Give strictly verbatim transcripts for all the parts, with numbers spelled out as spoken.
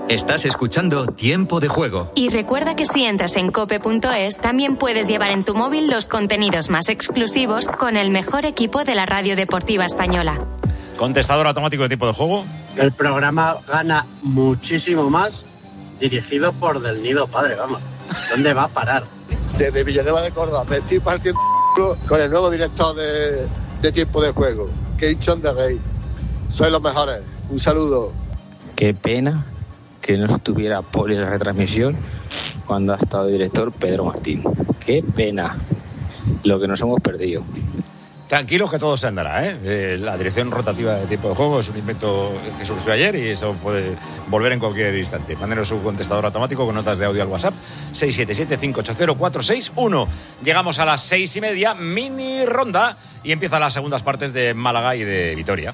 Estás escuchando Tiempo de Juego. Y recuerda que si entras en cope punto es, también puedes llevar en tu móvil los contenidos más exclusivos con el mejor equipo de la radio deportiva española. Contestador automático de Tiempo de Juego. El programa gana muchísimo más dirigido por Del Nido Padre, vamos. ¿Dónde va a parar? Desde Villanueva de Córdoba me estoy partiendo con el nuevo director de, de Tiempo de Juego, Keichon de Rey. Sois los mejores. Un saludo. Qué pena que no estuviera por la retransmisión cuando ha estado el director Pedro Martín. Qué pena lo que nos hemos perdido. Tranquilos que todo se andará, ¿eh? Eh, la dirección rotativa de Tiempo de Juego es un invento que surgió ayer y eso puede volver en cualquier instante. Mándenos su contestador automático con notas de audio al WhatsApp seis siete siete, cinco ocho cero, cuatro seis uno. Llegamos a las seis y media, mini ronda, y empiezan las segundas partes de Málaga y de Vitoria.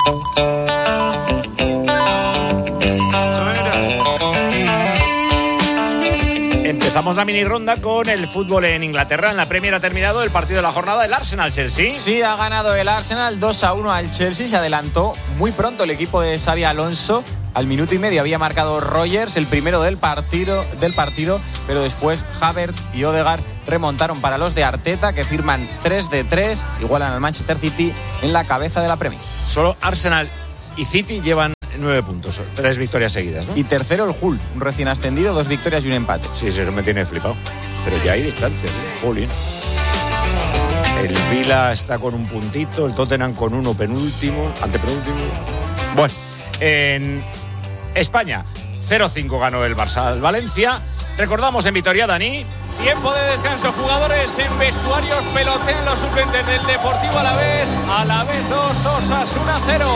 Empezamos la mini ronda con el fútbol en Inglaterra. En la Premier ha terminado el partido de la jornada, el Arsenal-Chelsea. Sí, ha ganado el Arsenal dos a uno al Chelsea. Se adelantó muy pronto el equipo de Xabi Alonso. Al minuto y medio había marcado Rogers, el primero del partido, del partido, pero después Havertz y Odegaard remontaron para los de Arteta, que firman tres de tres, igualan al Manchester City en la cabeza de la Premier. Solo Arsenal y City llevan nueve puntos, tres victorias seguidas, ¿no? Y tercero el Hull, un recién ascendido, dos victorias y un empate. Sí, sí, eso me tiene flipado. Pero ya hay distancias, ¿eh? Jolín. El Vila está con un puntito, el Tottenham con uno penúltimo, antepenúltimo. Bueno, en España, cero cinco ganó el Barça al Valencia. Recordamos en Vitoria, Dani. Tiempo de descanso, jugadores en vestuarios, pelotean los suplentes del Deportivo Alavés. Alavés dos, Osasuna cero.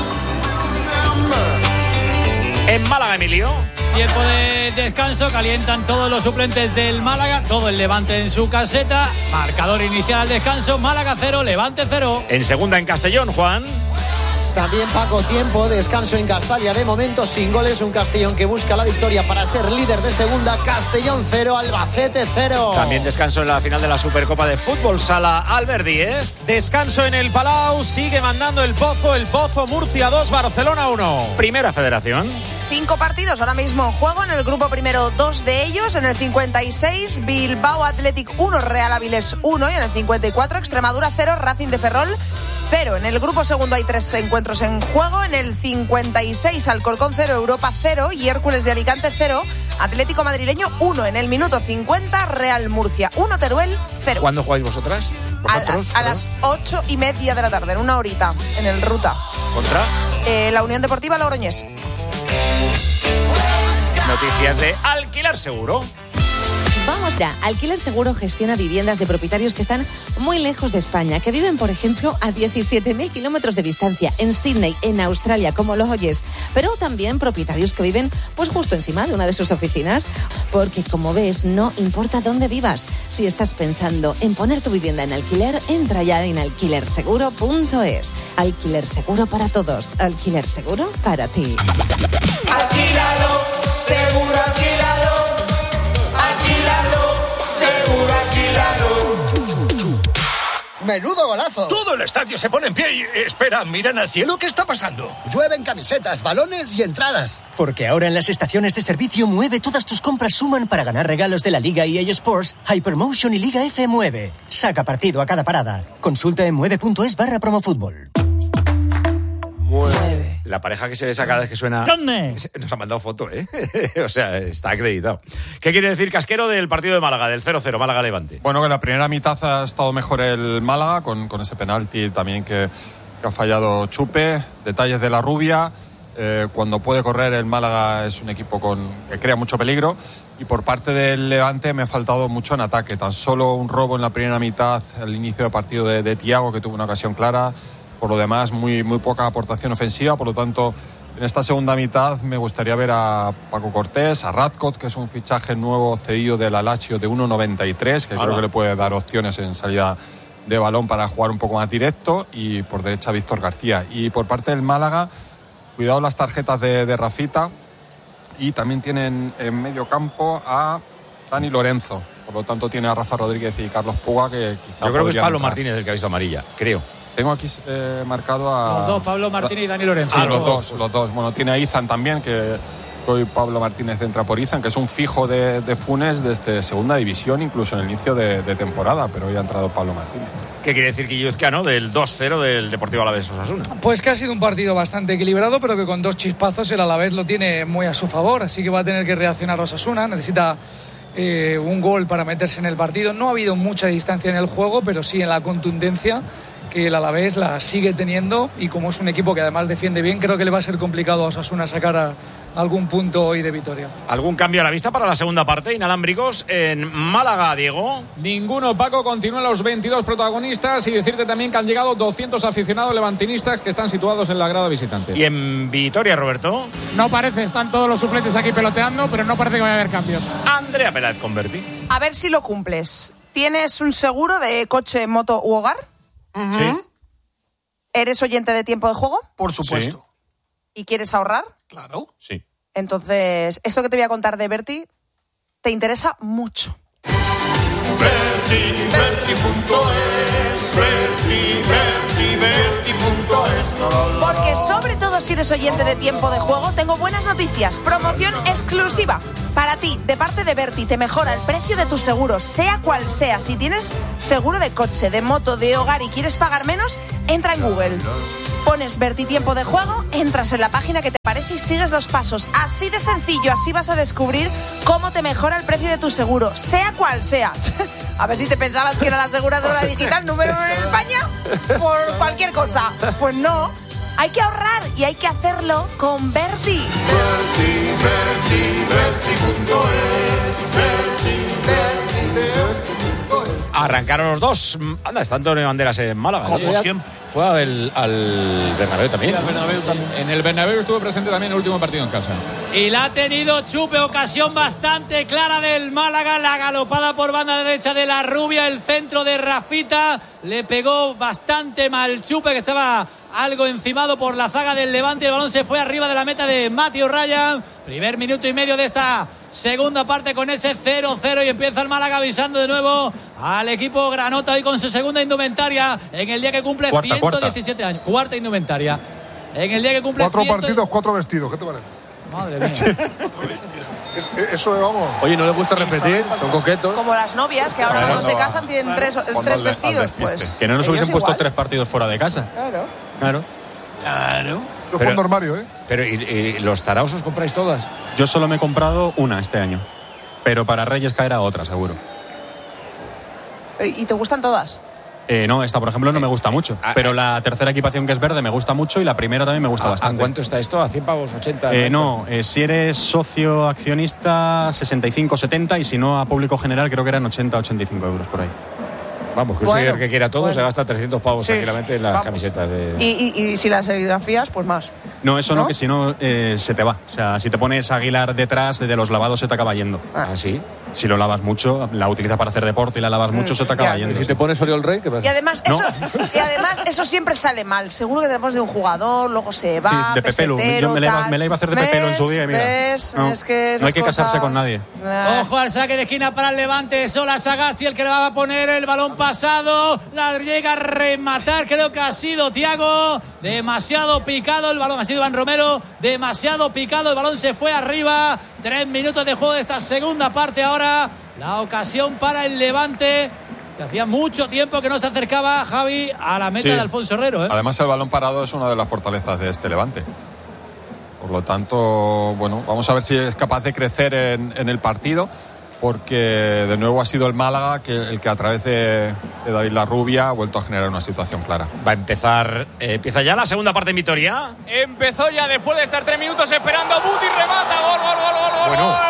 En Málaga, Emilio. Tiempo de descanso, calientan todos los suplentes del Málaga, todo el Levante en su caseta. Marcador inicial al descanso, Málaga cero, Levante cero. En segunda, en Castellón, Juan. También Paco, tiempo, descanso en Castalia, de momento sin goles, un Castellón que busca la victoria para ser líder de segunda. Castellón cero, Albacete cero. También descanso en la final de la Supercopa de Fútbol Sala, Albert Díez. Descanso en el Palau, sigue mandando el Pozo, el Pozo, Murcia dos, Barcelona uno. Primera Federación. Cinco partidos ahora mismo en juego, en el grupo primero dos de ellos, en el cincuenta y seis Bilbao Athletic uno, Real Avilés uno, y en el cincuenta y cuatro Extremadura cero, Racing de Ferrol cero. En el grupo segundo hay tres encuentros en juego, en el cincuenta y seis Alcorcón cero, Europa cero y Hércules de Alicante cero, Atlético Madrileño uno. En el minuto cincuenta Real Murcia uno, Teruel cero. ¿Cuándo jugáis vosotras? ¿Vosotros? A, a las ocho y media de la tarde, en una horita, en el Ruta. ¿Contra? Eh, la Unión Deportiva Logroñés. Noticias de Alquiler Seguro. Vamos ya. Alquiler Seguro gestiona viviendas de propietarios que están muy lejos de España, que viven, por ejemplo, a diecisiete mil kilómetros de distancia, en Sydney, en Australia, como lo oyes. Pero también propietarios que viven pues justo encima de una de sus oficinas. Porque, como ves, no importa dónde vivas. Si estás pensando en poner tu vivienda en alquiler, entra ya en alquiler seguro punto es. Alquiler Seguro para todos. Alquiler Seguro para ti. Alquílalo, seguro alquílalo. Alquílalo, seguro alquílalo. ¡Menudo golazo! Todo el estadio se pone en pie y... Espera, miran al cielo, ¿qué está pasando? Llueven camisetas, balones y entradas. Porque ahora en las estaciones de servicio Mueve todas tus compras suman para ganar regalos de la Liga E A Sports, Hypermotion y Liga F Mueve. Saca partido a cada parada. Consulta en mueve punto es barra promofútbol. Mueve. La pareja que se ve cada vez que suena... ¿Dónde? Nos ha mandado foto, ¿eh? O sea, está acreditado. ¿Qué quiere decir, Casquero, del partido de Málaga, del cero cero, Málaga-Levante? Bueno, que la primera mitad ha estado mejor el Málaga, con, con ese penalti también que, que ha fallado Chupe. Detalles de la rubia. Eh, cuando puede correr el Málaga es un equipo con, que crea mucho peligro. Y por parte del Levante me ha faltado mucho en ataque. Tan solo un robo en la primera mitad, al inicio del partido de, de Thiago, que tuvo una ocasión clara. Por lo demás, muy, muy poca aportación ofensiva. Por lo tanto, en esta segunda mitad me gustaría ver a Paco Cortés, a Radcott, que es un fichaje nuevo cedido del Lazio de uno noventa y tres, que Hola. creo que le puede dar opciones en salida de balón para jugar un poco más directo. Y por derecha, Víctor García. Y por parte del Málaga, cuidado las tarjetas de, de Rafita. Y también tienen en medio campo a Dani Lorenzo. Por lo tanto, tiene a Rafa Rodríguez y Carlos Puga, que quizá Yo creo que es Pablo entrar. Martínez el que ha visto amarilla, creo. Tengo aquí eh, marcado a... Los dos, Pablo Martínez y Dani Lorenzo. Ah, los dos, los dos. Bueno, tiene a Izan también, que Hoy Pablo Martínez entra por Izan, que es un fijo de, de Funes desde segunda división, incluso en el inicio de, de temporada, pero hoy ha entrado Pablo Martínez. ¿Qué quiere decir Guilluzca, no? Del dos cero del Deportivo Alavés Osasuna. Pues que ha sido un partido bastante equilibrado, pero que con dos chispazos el Alavés lo tiene muy a su favor, así que va a tener que reaccionar Osasuna, necesita eh, un gol para meterse en el partido. No ha habido mucha distancia en el juego, pero sí en la contundencia, que el Alavés la sigue teniendo, y como es un equipo que además defiende bien, creo que le va a ser complicado a Osasuna sacar a algún punto hoy de Vitoria. ¿Algún cambio a la vista para la segunda parte, inalámbricos, en Málaga, Diego? Ninguno, Paco. Continúan los veintidós protagonistas, y decirte también que han llegado doscientos aficionados levantinistas que están situados en la grada visitante. ¿Y en Vitoria, Roberto? No parece, están todos los suplentes aquí peloteando, pero no parece que vaya a haber cambios. Andrea Peláez Converti. A ver si lo cumples. ¿Tienes un seguro de coche, moto u hogar? Sí. ¿Eres oyente de Tiempo de Juego? Por supuesto. Sí. ¿Y quieres ahorrar? Claro. Sí. Entonces, esto que te voy a contar de Berti te interesa mucho. Berti, Berti punto es, Berti, Berti, Berti punto es. Porque sobre todo si eres oyente de Tiempo de Juego, tengo buenas noticias. Promoción exclusiva para ti, de parte de Berti. Te mejora el precio de tu seguro, sea cual sea. Si tienes seguro de coche, de moto, de hogar y quieres pagar menos, entra en Google. Pones Berti Tiempo de Juego, entras en la página que te parece y sigues los pasos. Así de sencillo, así vas a descubrir cómo te mejora el precio de tu seguro, sea cual sea. A ver si te pensabas que era la aseguradora digital número uno en España por cualquier cosa. Pues no, hay que ahorrar y hay que hacerlo con Berti. Berti, Berti, Berti punto es, Berti, Berti, Berti. Arrancaron los dos. Anda, está Antonio Banderas en Málaga. Como siempre. Fue al, al Bernabéu también. Sí, al Bernabéu también. En el Bernabéu estuve presente también en el último partido en casa. Y la ha tenido Chupe, ocasión bastante clara del Málaga, la galopada por banda derecha de la Rubia, el centro de Rafita, le pegó bastante mal Chupe, que estaba algo encimado por la zaga del Levante, el balón se fue arriba de la meta de Matthew Ryan. Primer minuto y medio de esta segunda parte con ese cero cero, y empieza el Málaga avisando de nuevo al equipo granota hoy con su segunda indumentaria en el día que cumple cuarta, ciento diecisiete cuarta. años. Cuarta indumentaria. En el día que cumple Cuatro ciento... partidos, cuatro vestidos. ¿Qué te parece? Madre mía. es, eso de vamos. Oye, ¿no les gusta repetir? Son coquetos. Como las novias, que ahora Claro, cuando no, se casan tienen tres, tres vestidos. Pues que no nos hubiesen puesto igual. tres partidos fuera de casa. Claro. Claro. Claro. Eso fue un armario, ¿eh? Pero, ¿y, y los taraos os compráis todas? Yo solo me he comprado una este año. Pero para Reyes caerá otra, seguro. ¿Y te gustan todas? Eh, no, esta, por ejemplo, no me gusta mucho. Pero la tercera equipación, que es verde, me gusta mucho, y la primera también me gusta ¿A, bastante. ¿A cuánto está esto? ¿A cien pavos? ¿ochenta? Eh, no, eh, si eres socio accionista, sesenta y cinco, setenta, y si no, a público general creo que eran ochenta, ochenta y cinco euros por ahí. Vamos, que un Bueno, señor que quiera todo bueno. se gasta trescientos pavos Sí, tranquilamente en las vamos. camisetas de... Y, y, y si las serigrafías, pues más. No, eso no, ¿No? que si no, eh, se te va. O sea, si te pones Aguilar detrás, de los lavados se te acaba yendo. ¿Ah, sí? Si lo lavas mucho, la utilizas para hacer deporte y la lavas mucho, se te acaba ya. yendo. ¿Y si te pones Oriol Rey? ¿Qué Y además, eso, y además eso siempre sale mal. Seguro que tenemos de un jugador, luego se va, Sí, de Pepelu. pesetero, Yo me la, iba, tal. me la iba a hacer de Pepelu en su día y mira. ¿Ves? No, Es que no hay esas que casarse cosas- con nadie. Ojo al saque de esquina para el Levante. Sola Sagasti el que le va a poner el balón pasado. La llega a rematar. Creo que ha sido Thiago. Demasiado picado el balón. Ha sido Iván Romero. Demasiado picado. El balón se fue arriba. Tres minutos de juego de esta segunda parte ahora. La ocasión para el Levante, que hacía mucho tiempo que no se acercaba, Javi, a la meta Sí. de Alfonso Herrero, ¿eh? Además, el balón parado es una de las fortalezas de este Levante. Por lo tanto, bueno, vamos a ver si es capaz de crecer en, en el partido, porque de nuevo ha sido el Málaga que, el que a través de, de David Larrubia ha vuelto a generar una situación clara. Va a empezar, eh, empieza ya la segunda parte en Vitoria. Empezó ya después de estar tres minutos esperando. Buti remata. Gol, gol, gol, gol, gol. Bueno. Gol.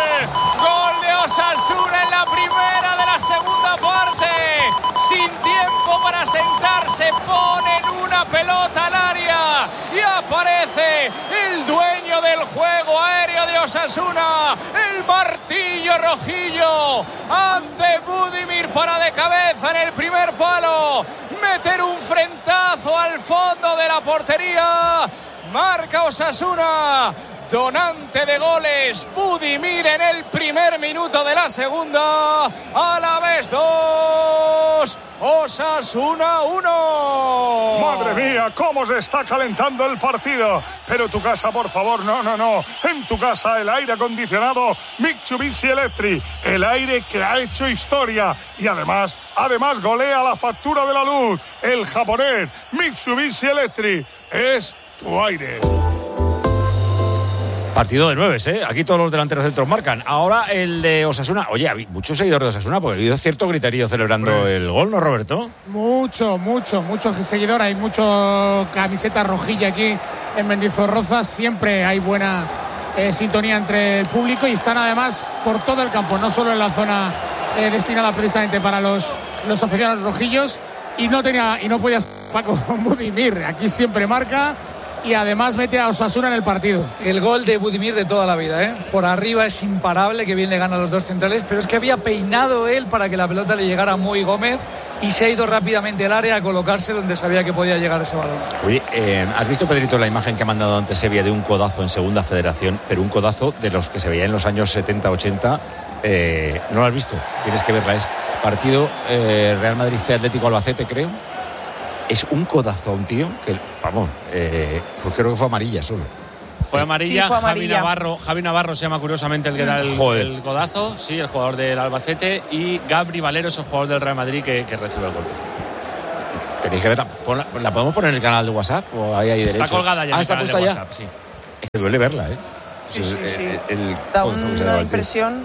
Gol de Osasuna en la primera de la segunda parte. Sin tiempo para sentarse, ponen una pelota al área y aparece el dueño del juego aéreo de Osasuna, el martillo rojillo, ante Budimir para de cabeza en el primer palo, meter un frentazo al fondo de la portería. Marca Osasuna, donante de goles, Budimir en el primer minuto de la segunda. Alavés dos, Osasuna uno. Madre mía, cómo se está calentando el partido. Pero tu casa, por favor, no, no, no. En tu casa el aire acondicionado Mitsubishi Electric. El aire que ha hecho historia. Y además, además golea la factura de la luz. El japonés Mitsubishi Electric es tu aire. Partido de nueves, ¿eh? Aquí todos los delanteros centros marcan. Ahora el de Osasuna. Oye, hay muchos seguidores de Osasuna porque ha habido cierto griterío celebrando pues el gol, ¿no, Roberto? Mucho, mucho, muchos seguidores. Hay mucho camiseta rojilla aquí en Mendizorroza. Siempre hay buena eh, sintonía entre el público y están además por todo el campo, no solo en la zona eh, destinada precisamente para los, los aficionados rojillos. Y no tenía y no podía Paco Budimir. Aquí siempre marca. Y además mete a Osasuna en el partido. El gol de Budimir de toda la vida, ¿eh? Por arriba es imparable, que bien le gana a los dos centrales, pero es que había peinado él para que la pelota le llegara a Muy Gómez y se ha ido rápidamente al área a colocarse donde sabía que podía llegar ese balón. Oye, eh, ¿has visto, Pedrito, la imagen que ha mandado antes Sevilla de un codazo en Segunda Federación? Pero un codazo de los que se veía en los años setenta ochenta. Eh, ¿no lo has visto? Tienes que verla. Es partido eh, Real Madrid C Atlético Albacete, creo. Es un codazo a un tío que, vamos, eh, pues creo que fue amarilla solo. Fue amarilla, sí, fue Javi amarilla. Navarro, Javi Navarro se llama curiosamente el que da el, el codazo, sí, el jugador del Albacete, y Gabri Valero es el jugador del Real Madrid que, que recibe el golpe. Tenéis que verla. ¿La, ¿La podemos poner en el canal de WhatsApp? ¿O ahí hay está colgada ya ah, en el está canal de puesta WhatsApp, ya. sí. Es que duele verla, ¿eh? Sí, sí, sí. El, el, da el, una impresión.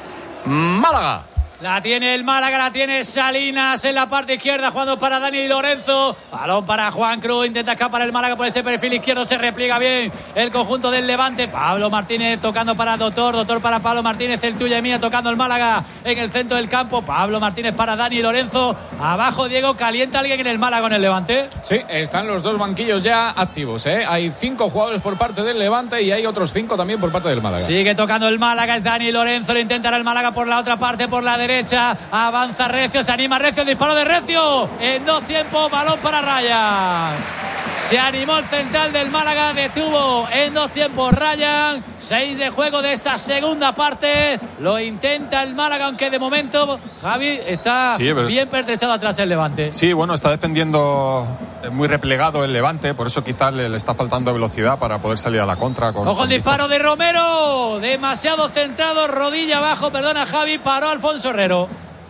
Málaga. La tiene el Málaga, la tiene Salinas en la parte izquierda, jugando para Dani Lorenzo. Balón para Juan Cruz, intenta escapar el Málaga por ese perfil izquierdo, se repliega bien el conjunto del Levante. Pablo Martínez tocando para Doctor, Doctor para Pablo Martínez, el tuya y mía tocando el Málaga en el centro del campo. Pablo Martínez para Dani Lorenzo. Abajo Diego, calienta alguien en el Málaga con el Levante. Sí, están los dos banquillos ya activos, ¿eh? Hay cinco jugadores por parte del Levante y hay otros cinco también por parte del Málaga. Sigue tocando el Málaga, es Dani Lorenzo, lo intentará el Málaga por la otra parte, por la derecha. Avanza Recio, se anima Recio, el disparo de Recio. En dos tiempos, balón para Ryan. Se animó el central del Málaga, detuvo en dos tiempos Ryan. Seis de juego de esta segunda parte. Lo intenta el Málaga, aunque de momento Javi está sí, pero... bien pertrechado atrás el Levante. Sí, bueno, está defendiendo muy replegado el Levante, por eso quizás le, le está faltando velocidad para poder salir a la contra. Con, Ojo el disparo de Romero, demasiado centrado, rodilla abajo, perdona Javi, paró Alfonso Herrero.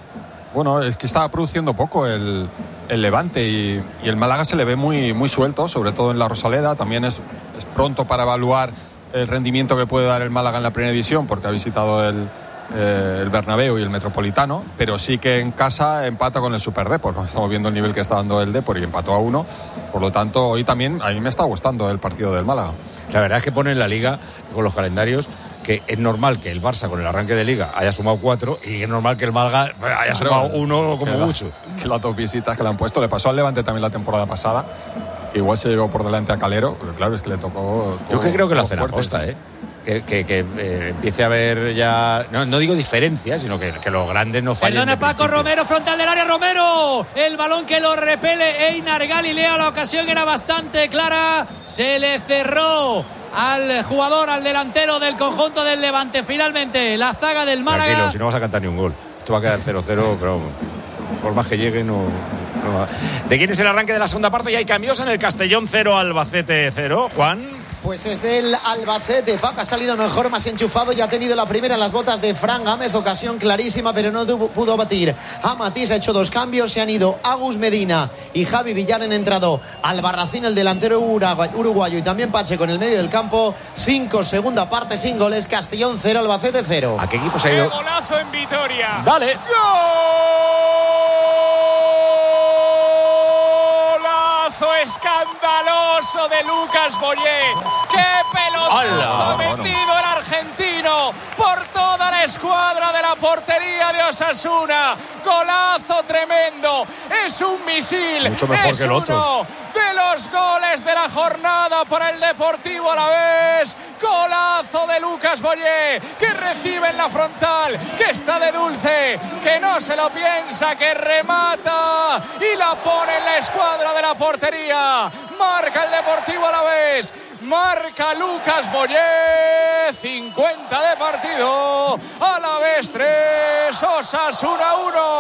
Bueno, es que estaba produciendo poco el, el Levante y, y el Málaga se le ve muy, muy suelto, sobre todo en la Rosaleda. También es, es pronto para evaluar el rendimiento que puede dar el Málaga en la primera división, porque ha visitado el, eh, el Bernabéu y el Metropolitano, pero sí que en casa empata con el Super Depor. Estamos viendo el nivel que está dando el Depor y empató a uno. Por lo tanto, hoy también a mí me está gustando el partido del Málaga. La verdad es que pone en la Liga, con los calendarios, que es normal que el Barça con el arranque de Liga haya sumado cuatro y es normal que el Málaga haya sumado uno como que mucho. La, que las dos visitas que le han puesto, le pasó al Levante también la temporada pasada. Igual se llevó por delante a Calero, pero claro, es que le tocó. Yo es que creo que lo hacen a posta, ¿eh? Que, que, que eh, empiece a haber ya. No, no digo diferencias, sino que, que los grandes no fallen. Perdona Paco, Romero, frontal del área, Romero. El balón que lo repele Einar Galilea. La ocasión era bastante clara. Se le cerró al jugador, al delantero del conjunto del Levante. Finalmente, la zaga del Málaga. Tranquilo, si no vas a cantar ni un gol. Esto va a quedar cero cero, pero por más que llegue, no. no. ¿De quién es el arranque de la segunda parte? Y hay cambios en el Castellón cero, Albacete cero. Juan. Pues es del Albacete. Paco ha salido mejor, más enchufado. Ya ha tenido la primera en las botas de Fran Gámez. Ocasión clarísima, pero no tuvo, pudo batir a Matís. Ha hecho dos cambios. Se han ido Agus Medina y Javi Villar. Han entrado Albarracín, el delantero uruguayo, y también Pacheco en el medio del campo. Cinco, segunda parte, sin goles. Castellón cero, Albacete cero. ¿A qué equipo se ha ido? ¡Qué golazo en Vitoria! ¡Dale! ¡Golazo escandaloso de Lucas Boyé! ¡Qué pelotazo ha metido el argentino por toda la escuadra de la portería de Osasuna! ¡Golazo tremendo! ¡Es un misil! Mucho mejor es que el otro. Uno de los goles de la jornada para el Deportivo Alavés. Golazo de Lucas Boyé, que recibe en la frontal, que está de dulce, que no se lo piensa, que remata y la pone en la escuadra de la portería. Marca el Deportivo Alavés. Marca Lucas Boyé. cincuenta de partido. Alavés tres, Osasuna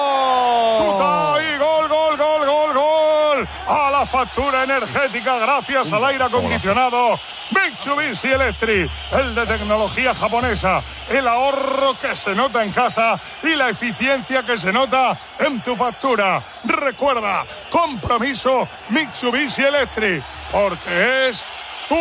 uno. Chuta y gol, gol, gol, gol, gol. A la factura energética gracias al aire acondicionado Mitsubishi Electric, el de tecnología japonesa, el ahorro que se nota en casa y la eficiencia que se nota en tu factura. Recuerda, compromiso Mitsubishi Electric, porque es tu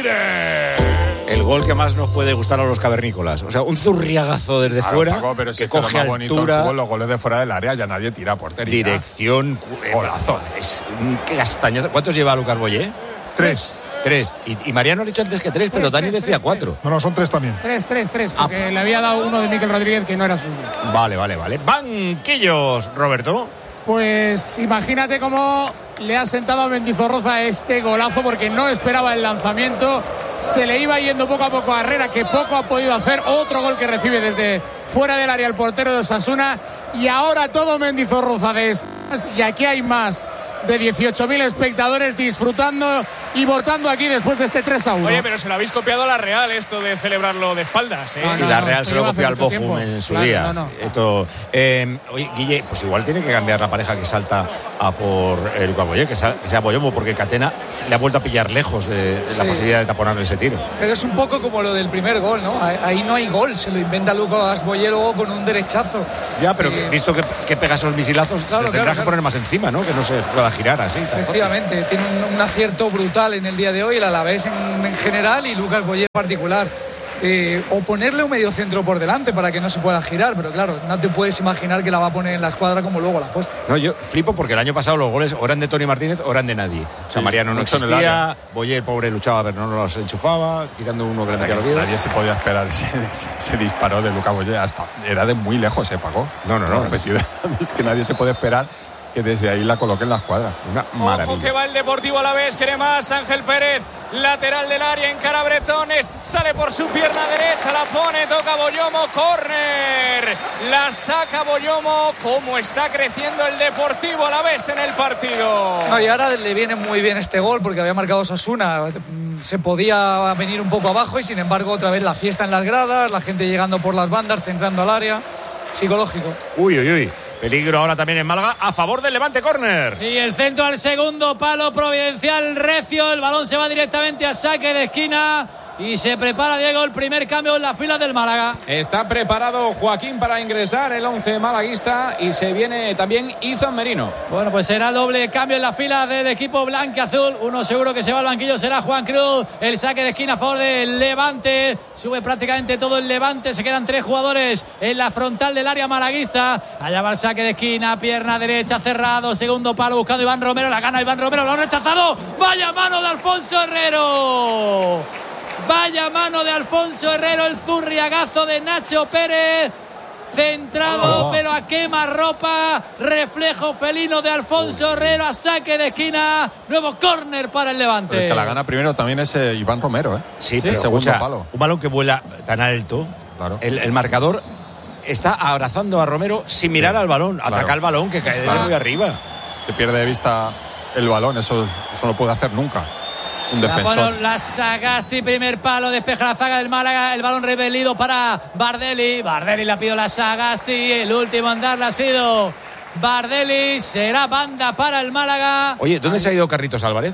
aire. El gol que más nos puede gustar a los cavernícolas. O sea, un zurriagazo desde Claro, fuera, Paco, pero si que es que coge lo más bonito del altura, fútbol, los goles de fuera del área, ya nadie tira a portería. dirección, eh, Golazo. Es un castañazo. ¿Cuántos lleva Lucas Boyé? Tres. Tres. Y, y Mariano ha dicho antes que tres, pero Tres, Dani tres, decía tres, cuatro. No, no, son tres también. Tres, tres, tres, porque le había dado uno de Mikel Rodríguez que no era suyo. Vale, vale, vale. Banquillos, Roberto. Pues imagínate cómo le ha sentado a Mendizorroza este golazo, porque no esperaba el lanzamiento. Se le iba yendo poco a poco a Herrera, que poco ha podido hacer. Otro gol que recibe desde fuera del área el portero de Osasuna. Y ahora todo Mendizorroza de espaldas. Y aquí hay más de dieciocho mil espectadores disfrutando y votando aquí después de este tres a uno. Oye, pero se lo habéis copiado a la Real, esto de celebrarlo de espaldas, ¿eh? No, no, y la no, Real esto se lo lleva copió al hace mucho Bochum tiempo. en su Claro, día. no, no. Esto, eh, oye, Guille, pues igual tiene que cambiar la pareja que salta a por eh, Lucas Boyé, que, sal, que sea Boyomo, porque Catena le ha vuelto a pillar lejos de, de Sí. la posibilidad de taponarle ese tiro. Pero es un poco como lo del primer gol, ¿no? Ahí- Ahí no hay gol, se lo inventa Lucas Boyé luego con un derechazo. Ya, pero que, visto que, que pega esos misilazos, Claro, te tendrás claro, que claro. poner más encima, ¿no? Que no se pueda girar así. tan fácil. Efectivamente, tiene un, un acierto brutal en el día de hoy, el Alavés en, en general y Lucas Boyé en particular. Eh, o ponerle un medio centro por delante para que no se pueda girar, pero claro, no te puedes imaginar que la va a poner en la escuadra como luego la ha puesto. No, yo flipo porque el año pasado los goles o eran de Tony Martínez o eran de nadie. O sea, Sí, Mariano no mucho en el existía, área. Boyé, el pobre, luchaba, pero no los enchufaba, quitando uno que le metía los pies. Nadie se podía esperar ese, ese disparo de Lucas Boyé. Hasta era de muy lejos, se pagó. No, no, no. Repetido. Es que nadie se puede esperar que desde ahí la coloque en la escuadra. Una Ojo maravilla. que va el Deportivo a la vez, quiere más Ángel Pérez, lateral del área, encara Bretones, sale por su pierna derecha, la pone, toca Boyomo, córner, la saca Boyomo. Cómo está creciendo el Deportivo a la vez en el partido. No, y ahora le viene muy bien este gol porque había marcado Osasuna, se podía venir un poco abajo y sin embargo otra vez la fiesta en las gradas, la gente llegando por las bandas, centrando al área, psicológico. Uy, uy, uy. Peligro ahora también en Málaga a favor del Levante, córner. Sí, el centro al segundo palo providencial recio. El balón se va directamente a saque de esquina. Y se prepara, Diego, el primer cambio en la fila del Málaga. Está preparado Joaquín para ingresar el once malaguista y se viene también Izan Merino. Bueno, pues será doble cambio en la fila del equipo blanca-azul. Uno seguro que se va al banquillo será Juan Cruz. El saque de esquina a favor del Levante. Sube prácticamente todo el Levante. Se quedan tres jugadores en la frontal del área malaguista. Allá va el saque de esquina, pierna derecha cerrado. Segundo palo buscando Iván Romero. La gana Iván Romero, lo han rechazado. Vaya mano de Alfonso Herrero. Vaya mano de Alfonso Herrero, el zurriagazo de Nacho Pérez. Centrado, Oh. pero a quemarropa. Reflejo felino de Alfonso Herrero a saque de esquina. Nuevo córner para el Levante. Pero el que la gana primero también es eh, Iván Romero, ¿eh? Sí, pero segundo escucha, palo. un balón que vuela tan alto. Claro. El, el marcador está abrazando a Romero sin mirar al balón. Claro. Ataca el balón que cae desde Está. muy arriba. Que pierde de vista el balón, eso, eso no puede hacer nunca un La defensor. pone la Sagasti, primer palo, despeja la zaga del Málaga, el balón rebelido para Bardelli. Bardelli la pidió la Sagasti, el último en darla ha sido Bardelli, será banda para el Málaga. Oye, ¿dónde se ha ido Carlitos Álvarez?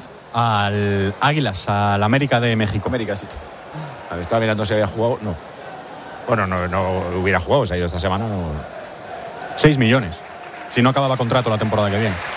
Al Águilas, al América de México. América, sí. A ver, estaba mirando si había jugado. No. Bueno, no, no hubiera jugado, se ha ido esta semana. No. Seis millones. Si no acababa contrato la temporada que viene.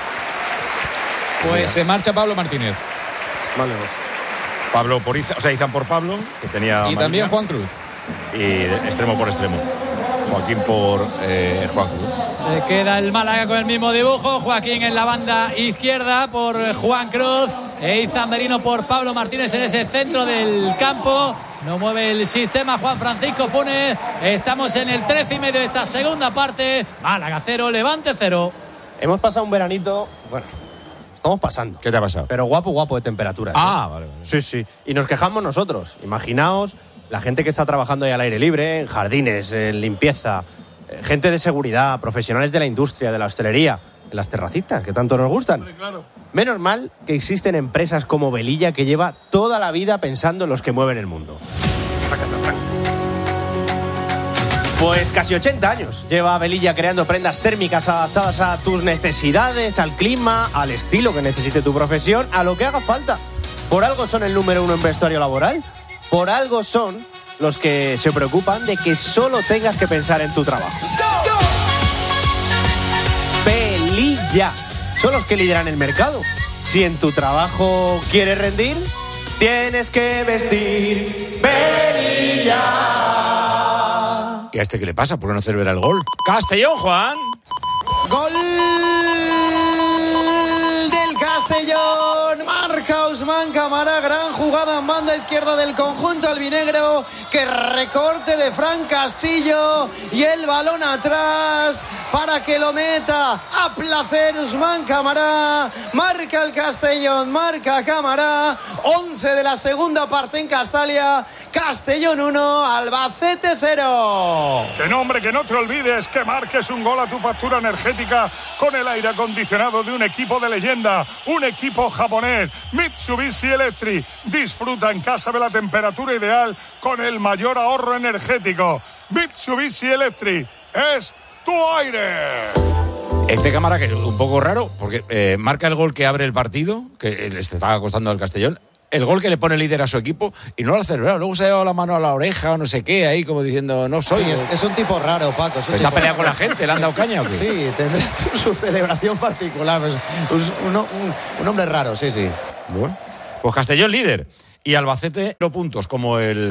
Pues se marcha Pablo Martínez. Vale. Pablo por Izan, o sea, Izan por Pablo, que tenía. Y Marina, también Juan Cruz. Y de- extremo por extremo. Joaquín por eh, Juan Cruz. Se queda el Málaga con el mismo dibujo. Joaquín en la banda izquierda por Juan Cruz. E Izan Merino por Pablo Martínez en ese centro del campo. No mueve el sistema Juan Francisco Funes. Estamos en el trece y medio de esta segunda parte. Málaga cero, Levante cero. Hemos pasado un veranito, bueno, estamos pasando. ¿Qué te ha pasado? Pero guapo, guapo de temperaturas. Ah, ¿eh? vale, vale. Sí, sí. Y nos quejamos nosotros. Imaginaos la gente que está trabajando ahí al aire libre, en jardines, en limpieza, eh, gente de seguridad, profesionales de la industria, de la hostelería, en las terracitas, que tanto nos gustan. Menos mal que existen empresas como Velilla, que lleva toda la vida pensando en los que mueven el mundo. Pues casi ochenta años lleva Velilla creando prendas térmicas adaptadas a tus necesidades, al clima, al estilo que necesite tu profesión, a lo que haga falta. Por algo son el número uno en vestuario laboral. Por algo son los que se preocupan de que solo tengas que pensar en tu trabajo. Velilla. Son los que lideran el mercado. Si en tu trabajo quieres rendir, tienes que vestir Velilla. ¿Y a este qué le pasa? ¿Por qué no celebra el gol? Castellón, Juan. Gol del Castellón. Marca Usman Camara. Gran jugada en banda izquierda del conjunto albinegro. Que recorte de Fran Castillo. Y el balón atrás para que lo meta a placer Usman Camara. Marca el Castellón. Marca Camara. once de la segunda parte en Castalia. Castellón uno, Albacete cero. Que no, hombre, que no te olvides que marques un gol a tu factura energética con el aire acondicionado de un equipo de leyenda, un equipo japonés, Mitsubishi Electric. Disfruta en casa de la temperatura ideal con el mayor ahorro energético. Mitsubishi Electric es tu aire. Este cámara que es un poco raro, porque eh, marca el gol que abre el partido, que les estaba costando al Castellón. El gol que le pone líder a su equipo y no lo ha celebrado. Luego se ha llevado la mano a la oreja o no sé qué, ahí como diciendo, no soy. Sí, es, es un tipo raro, Paco. Pues ¿está peleado con la gente? ¿Le han dado caña o qué? Sí, tendrá su celebración particular. Pues, un, un, un hombre raro, sí, sí. Bueno, pues Castellón líder y Albacete no puntos como el